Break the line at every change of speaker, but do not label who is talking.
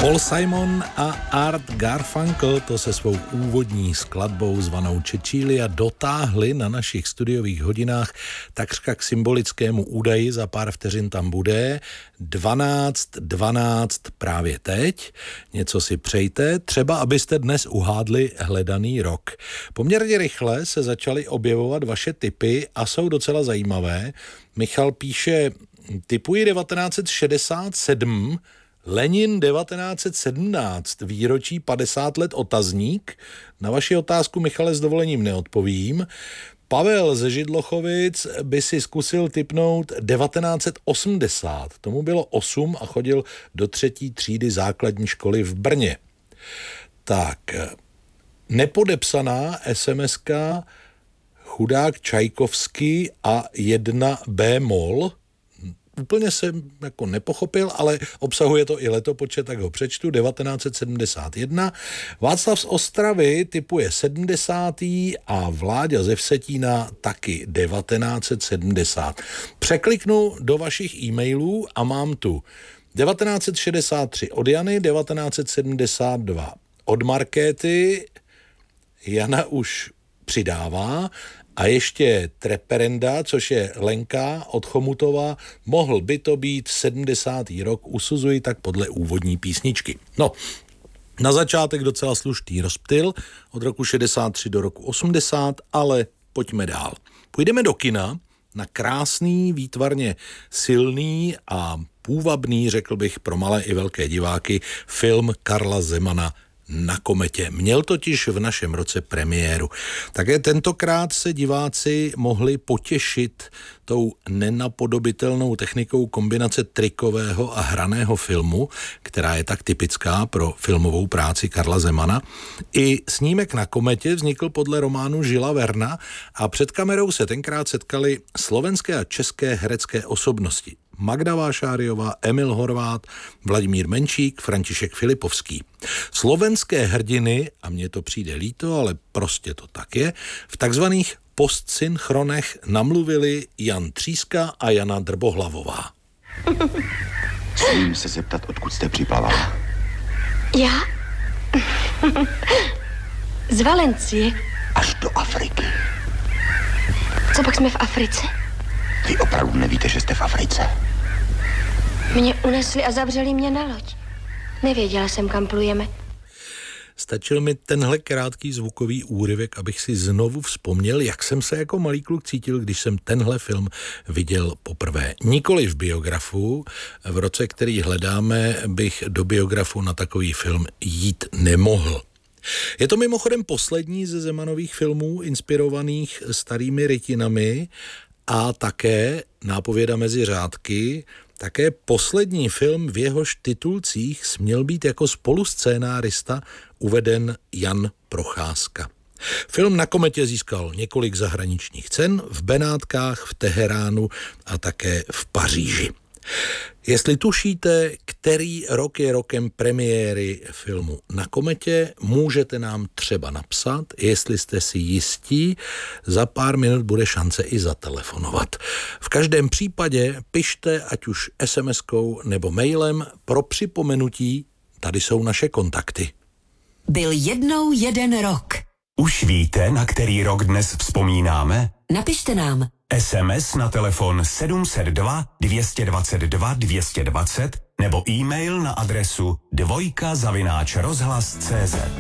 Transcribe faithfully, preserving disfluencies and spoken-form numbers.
Paul Simon a Art Garfunkel to se svou úvodní skladbou zvanou Cecilia dotáhli na našich studiových hodinách takřka k symbolickému údaji, za pár vteřin tam bude, dvanáct dvanáct právě teď. Něco si přejte, třeba abyste dnes uhádli hledaný rok. Poměrně rychle se začaly objevovat vaše tipy a jsou docela zajímavé. Michal píše, tipuji devatenáct set šedesát sedm, Lenin devatenáct set sedmnáct, výročí padesát let otazník. Na vaši otázku, Michale, s dovolením neodpovím. Pavel ze Židlochovic by si zkusil tipnout devatenáct set osmdesát. Tomu bylo osm a chodil do třetí třídy základní školy v Brně. Tak, nepodepsaná SMSka chudák Čajkovský a jedna bémol. Úplně jsem jako nepochopil, ale obsahuje to i letopočet, tak ho přečtu, devatenáct set sedmdesát jedna. Václav z Ostravy tipuje sedmdesátý a Vláďa ze Vsetína taky devatenáct set sedmdesát. Překliknu do vašich e-mailů a mám tu devatenáct set šedesát tři od Jany, devatenáct set sedmdesát dva od Markéty, Jana už přidává, a ještě Treperenda, což je Lenka od Chomutova, mohl by to být sedmdesátý rok, usuzuji tak podle úvodní písničky. No, na začátek docela slušný rozptyl, od roku šedesát tři do roku osmdesát, ale pojďme dál. Půjdeme do kina na krásný, výtvarně silný a půvabný, řekl bych pro malé i velké diváky, film Karla Zemana Na kometě. Měl totiž v našem roce premiéru. Také tentokrát se diváci mohli potěšit tou nenapodobitelnou technikou kombinace trikového a hraného filmu, která je tak typická pro filmovou práci Karla Zemana. I snímek Na kometě vznikl podle románu Žila Verna a před kamerou se tenkrát setkali slovenské a české herecké osobnosti. Magda Vášáriová, Emil Horvát, Vladimír Menšík, František Filipovský. Slovenské hrdiny, a mně to přijde líto, ale prostě to tak je, v takzvaných postsynchronech namluvili Jan Tříska a Jana Drbohlavová.
Smím se zeptat, odkud jste připlavala?
Já? Z Valencie.
Až do Afriky.
Co pak jsme v Africe?
Vy opravdu nevíte, že jste v Africe?
Mě unesli a zavřeli mě na loď. Nevěděla jsem, kam plujeme.
Stačil mi tenhle krátký zvukový úryvek, abych si znovu vzpomněl, jak jsem se jako malý kluk cítil, když jsem tenhle film viděl poprvé. Nikoli v biografu, v roce, který hledáme, bych do biografu na takový film jít nemohl. Je to mimochodem poslední ze Zemanových filmů inspirovaných starými rytinami a také, nápověda mezi řádky, také poslední film, v jehož titulcích směl být jako spoluscénárista uveden Jan Procházka. Film Na kometě získal několik zahraničních cen v Benátkách, v Teheránu a také v Paříži. Jestli tušíte, který rok je rokem premiéry filmu Na kometě, můžete nám třeba napsat, jestli jste si jistí, za pár minut bude šance i zatelefonovat. V každém případě pište, ať už es em eskou nebo mailem, pro připomenutí, tady jsou naše kontakty.
Byl jednou jeden rok.
Už víte, na který rok dnes vzpomínáme?
Napište nám.
es em es na telefon sedm set dva dvě dvacet dva dvě dvacet nebo e-mail na adresu dvojka zavináč rozhlas tečka cé zet.